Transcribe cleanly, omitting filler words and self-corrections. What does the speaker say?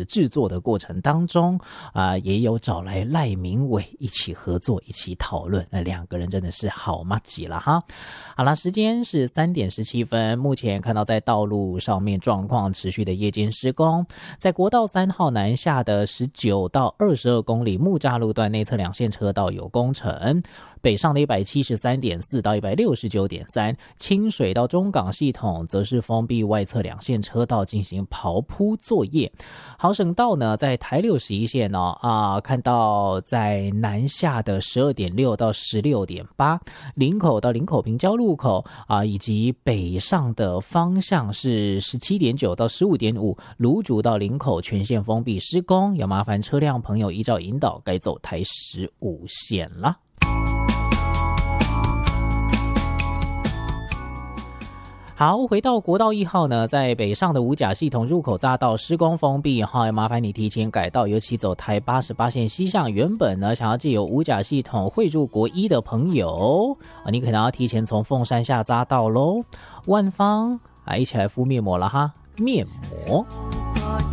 制作的过程当中也有找来赖明伟一起合作，一起讨论，那两个人真的是好麻吉了哈。好了，时间是3点17分，目前看到在道路上面状况持续的夜间施工，在国道3号南下的19到22公里木栅路段内侧2线车道有工程，北上的 173.4 到 169.3， 清水到中港系统则是封闭外侧2线车道进行刨铺作业。好，省道呢在台61线看到在南下的 12.6 到 16.8， 林口到林口平交路口以及北上的方向是 17.9 到 15.5， 芦竹到林口全线封闭施工，要麻烦车辆朋友依照引导改走台15线了。好，回到国道1号呢，在北上的五甲系统入口匝道施工封闭要麻烦你提前改道，尤其走台88线西向，原本呢想要借由五甲系统汇入国一的朋友你可能要提前从凤山下匝道咯。万芳一起来敷面膜了哈，面膜。